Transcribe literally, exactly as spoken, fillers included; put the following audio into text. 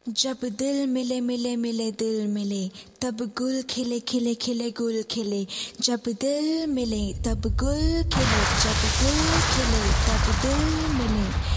जब दिल मिले मिले मिले दिल मिले, तब गुल खिले खिले खिले गुल खिले। जब दिल मिले तब गुल खिले, जब गुल खिले तब दिल मिले।